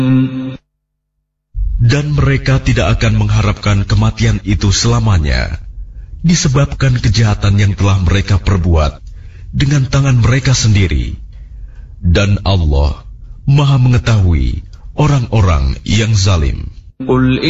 Dan mereka tidak akan mengharapkan kematian itu selamanya, disebabkan kejahatan yang telah mereka perbuat dengan tangan mereka sendiri. Dan Allah Maha mengetahui orang-orang yang zalim. Qul